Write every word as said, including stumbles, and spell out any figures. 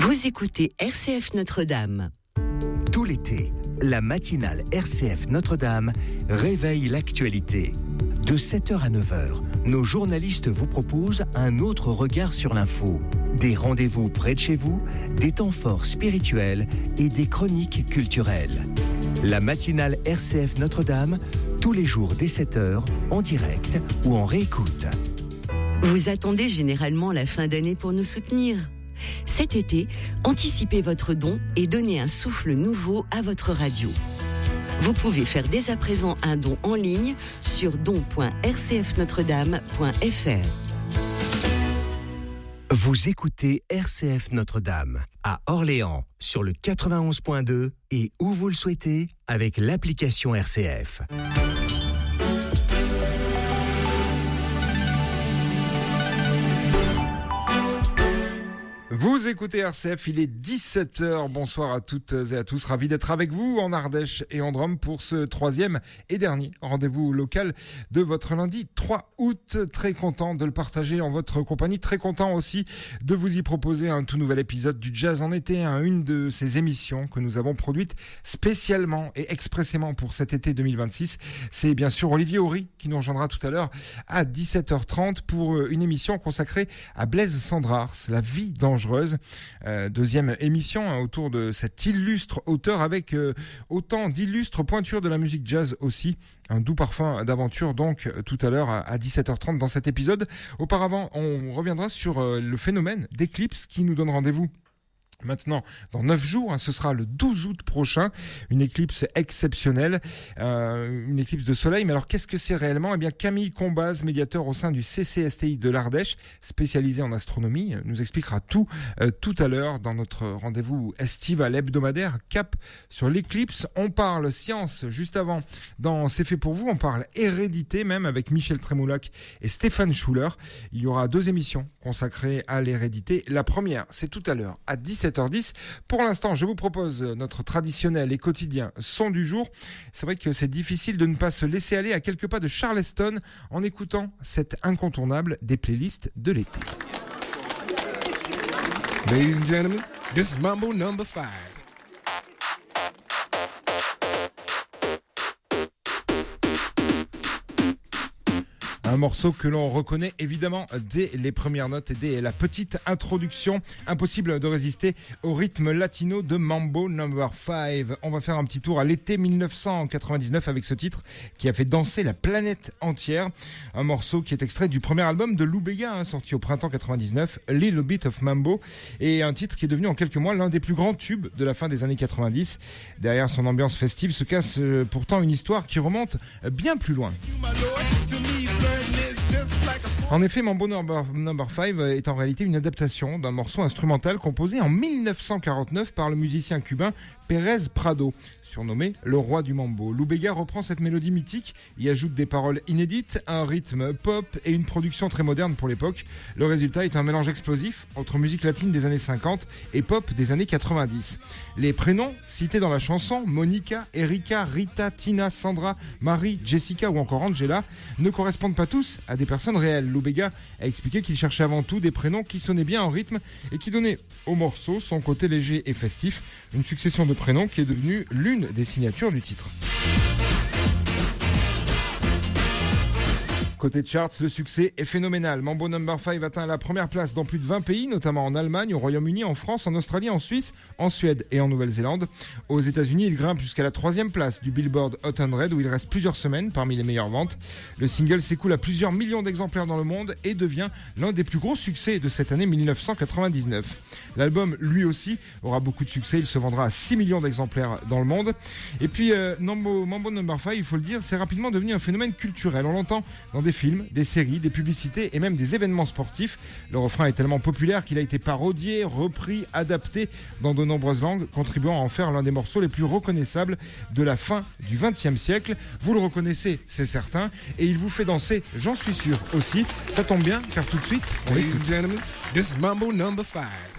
Vous écoutez R C F Notre-Dame. Tout l'été, la matinale R C F Notre-Dame réveille l'actualité. De sept heures à neuf heures, nos journalistes vous proposent un autre regard sur l'info. Des rendez-vous près de chez vous, des temps forts spirituels et des chroniques culturelles. La matinale R C F Notre-Dame, tous les jours dès sept heures, en direct ou en réécoute. Vous attendez généralement la fin d'année pour nous soutenir. Cet été, anticipez votre don et donnez un souffle nouveau à votre radio. Vous pouvez faire dès à présent un don en ligne sur don point r c f notre dame point f r. Vous écoutez R C F Notre-Dame à Orléans sur le quatre-vingt-onze point deux et où vous le souhaitez avec l'application R C F. Vous écoutez R C F, il est dix-sept heures. Bonsoir à toutes et à tous. Ravi d'être avec vous en Ardèche et en Drôme pour ce troisième et dernier rendez-vous local de votre lundi trois août. Très content de le partager en votre compagnie. Très content aussi de vous y proposer un tout nouvel épisode du Jazz en été, hein, une de ces émissions que nous avons produites spécialement et expressément pour cet été deux mille vingt-six. C'est bien sûr Olivier Horry qui nous rejoindra tout à l'heure à dix-sept heures trente pour une émission consacrée à Blaise Cendrars, la vie dangereuse. Euh, deuxième émission hein, autour de cet illustre auteur avec euh, autant d'illustres pointures de la musique jazz aussi. Un doux parfum d'aventure donc tout à l'heure à dix-sept heures trente dans cet épisode. Auparavant, on reviendra sur euh, le phénomène d'éclipse qui nous donne rendez-vous maintenant, dans neuf jours, hein, ce sera le douze août prochain, une éclipse exceptionnelle, euh, une éclipse de soleil. Mais alors, qu'est-ce que c'est réellement ? Eh bien, Camille Combaz, médiateur au sein du C C S T I de l'Ardèche, spécialisé en astronomie, nous expliquera tout euh, tout à l'heure dans notre rendez-vous estival hebdomadaire Cap sur l'éclipse. On parle science juste avant. Dans C'est fait pour vous, on parle hérédité même avec Michel Trémoulac et Stéphane Schuller. Il y aura deux émissions consacrées à l'hérédité. La première, c'est tout à l'heure à dix-sept heures dix. Pour l'instant, je vous propose notre traditionnel et quotidien son du jour. C'est vrai que c'est difficile de ne pas se laisser aller à quelques pas de Charleston en écoutant cet incontournable des playlists de l'été. Ladies and gentlemen, this is Mambo number five. Un morceau que l'on reconnaît évidemment dès les premières notes et dès la petite introduction. Impossible de résister au rythme latino de Mambo number five. On va faire un petit tour à l'été dix-neuf cent quatre-vingt-dix-neuf avec ce titre qui a fait danser la planète entière. Un morceau qui est extrait du premier album de Lou Bega, hein, sorti au printemps quatre-vingt-dix-neuf, Little Bit of Mambo. Et un titre qui est devenu en quelques mois l'un des plus grands tubes de la fin des années quatre-vingt-dix. Derrière son ambiance festive se casse euh, pourtant une histoire qui remonte bien plus loin. En effet, Mambo number five est en réalité une adaptation d'un morceau instrumental composé en dix-neuf cent quarante-neuf par le musicien cubain Pérez Prado, surnommé le roi du mambo. Lou Bega reprend cette mélodie mythique, y ajoute des paroles inédites, un rythme pop et une production très moderne pour l'époque. Le résultat est un mélange explosif entre musique latine des années cinquante et pop des années quatre-vingt-dix. Les prénoms cités dans la chanson, Monica, Erika, Rita, Tina, Sandra, Marie, Jessica ou encore Angela, ne correspondent pas tous à des personnes réelles. Lou Bega a expliqué qu'il cherchait avant tout des prénoms qui sonnaient bien en rythme et qui donnaient au morceau son côté léger et festif, une succession de prénoms qui est devenue l'une des signatures du titre. Côté charts, le succès est phénoménal. Mambo number five atteint la première place dans plus de vingt pays, notamment en Allemagne, au Royaume-Uni, en France, en Australie, en Suisse, en Suède et en Nouvelle-Zélande. Aux États-Unis, il grimpe jusqu'à la troisième place du Billboard Hot cent où il reste plusieurs semaines parmi les meilleures ventes. Le single s'écoule à plusieurs millions d'exemplaires dans le monde et devient l'un des plus gros succès de cette année dix-neuf cent quatre-vingt-dix-neuf. L'album, lui aussi, aura beaucoup de succès. Il se vendra à six millions d'exemplaires dans le monde. Et puis, euh, Mambo, Mambo number five, il faut le dire, c'est rapidement devenu un phénomène culturel. On l'entend dans des films, des séries, des publicités et même des événements sportifs. Le refrain est tellement populaire qu'il a été parodié, repris, adapté dans de nombreuses langues, contribuant à en faire l'un des morceaux les plus reconnaissables de la fin du vingtième siècle. Vous le reconnaissez, c'est certain, et il vous fait danser, j'en suis sûr aussi. Ça tombe bien, car tout de suite, on Ladies l'écoute. and gentlemen, this is Mambo number five.